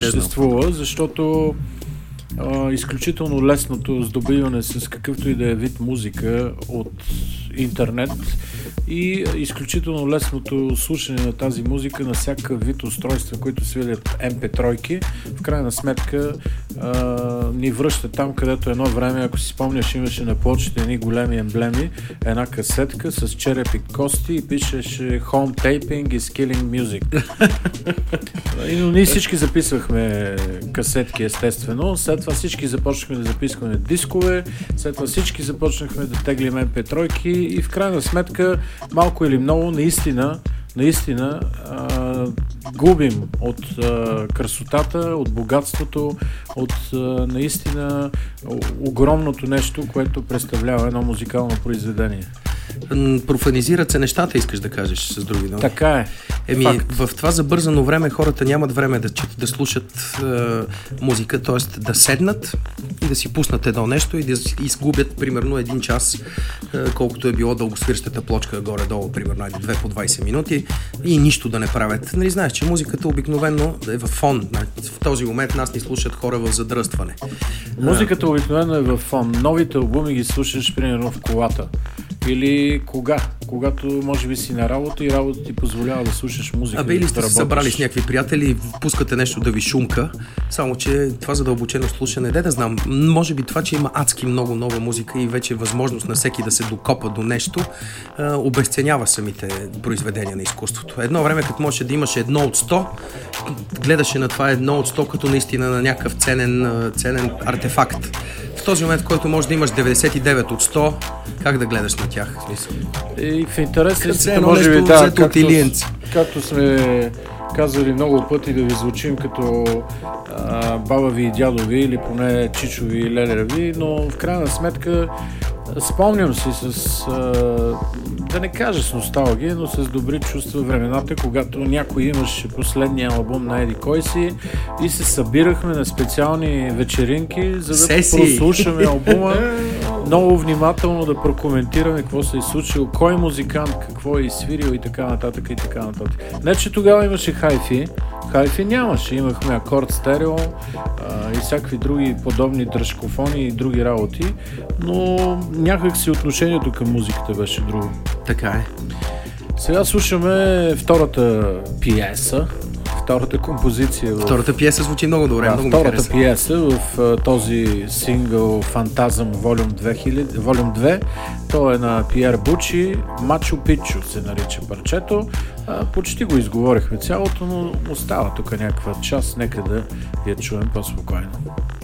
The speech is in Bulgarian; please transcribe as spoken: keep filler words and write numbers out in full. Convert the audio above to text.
съществува, защото а, изключително лесното здобиване с какъвто и да е вид музика от интернет и изключително лесното слушане на тази музика на всякакъв вид устройства, които свилят ем пи три, в крайна сметка а, ни връща там, където едно време, ако си спомняш, имаше на плочите едни големи емблеми, една касетка с череп и кости и пишеше Home Taping is Killing Music. И, но ние всички записвахме касетки, естествено, след това всички започнахме да записваме дискове, след това всички започнахме да теглим ем пи три и в крайна сметка малко или много наистина наистина а, губим от а, красотата, от богатството, от а, наистина огромното нещо, което представлява едно музикално произведение. Профанизират се нещата, искаш да кажеш с други думи. Така е. Еми, Факт. В това забързано време хората нямат време да, да слушат е, музика, т.е. да седнат и да си пуснат едно нещо и да изгубят примерно един час, е, колкото е било дългосвирщата плочка горе-долу, примерно две по двайсет минути и нищо да не правят. Нали знаеш, че музиката обикновено е в фон. В този момент нас ни слушат хора в задръстване. Музиката обикновено е в фон. Новите албуми ги слушаш примерно в колата. Или кога? Когато може би си на работа и работа ти позволява да слушаш музика. Абе или сте да се събрали с някакви приятели и пускате нещо да ви шумка, само че това задълбочено слушане, де да знам, може би това, че има адски много нова музика и вече възможност на всеки да се докопа до нещо, а, обезценява самите произведения на изкуството. Едно време, като можеше да имаш едно от сто, гледаше на това едно от сто като наистина на някакъв ценен, ценен артефакт. В този момент, в който може да имаш деветдесет и девет от сто, как да гледаш на тях? И в интерес е, може би, да, както, както сме казали много пъти, да ви звучим като а, баба ви и дядо ви, или поне чичо ви и леля ви, но в крайна сметка спомням си с, а, да не кажа с носталгия, но с добри чувства времената, когато някой имаше последния албум на еди кой си и се събирахме на специални вечеринки, за да Сеси. прослушаме албума, много внимателно да прокоментираме какво се е случило, кой музикант, какво е изсвирил и така нататък и така нататък. Не, че тогава имаше хайфи, хайфи нямаше, имахме акорд стерео а, и всякакви други подобни дръжкофони и други работи, но някак си отношението към музиката беше друго. Така е. Сега слушаме втората пиеса, втората композиция. В... Втората пиеса звучи много добре, да, много втората пиеса в uh, този сингъл Фантазъм Волюм две хиляди, Волюм две. То е на Пиер Бучи, Мачу Пичу се нарича парчето. Uh, почти го изговорихме цялото, но остава тук някаква част, нека да я чуем по-спокойно.